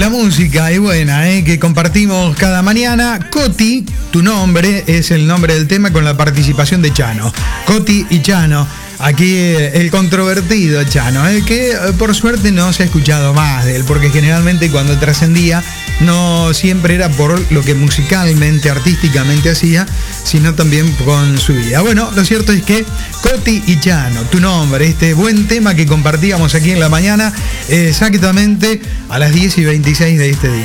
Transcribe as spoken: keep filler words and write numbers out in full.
La música es buena, ¿eh? Que compartimos cada mañana. Coti, tu nombre, es el nombre del tema con la participación de Chano. Coti y Chano. Aquí el controvertido Chano, el que por suerte no se ha escuchado más de él, porque generalmente cuando trascendía no siempre era por lo que musicalmente, artísticamente hacía, sino también con su vida. Bueno, lo cierto es que Coti y Chano, tu nombre, este buen tema que compartíamos aquí en la mañana, exactamente a las diez y veintiséis de este día.